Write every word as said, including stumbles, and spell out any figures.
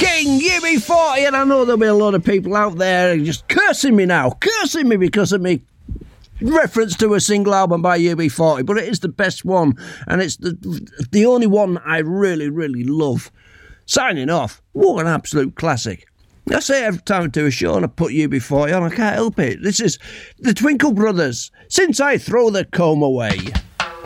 King, U B forty, and I know there'll be a lot of people out there just cursing me now, cursing me because of me reference to a single album by U B forty, but it is the best one, and it's the the only one I really, really love. Signing off, what an absolute classic. I say every time I do a show and I put U B forty on, I can't help it. This is the Twinkle Brothers, Since I Throw the Comb Away.